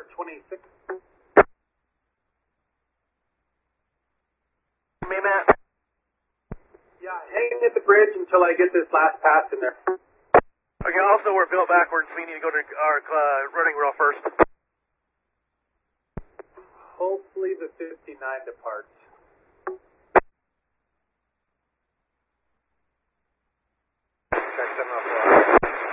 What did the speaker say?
26. Me, Matt. Yeah, hang at the bridge until I get this last pass in there. Okay, also we're built backwards, so we need to go to our running wheel first. Hopefully the 59 departs.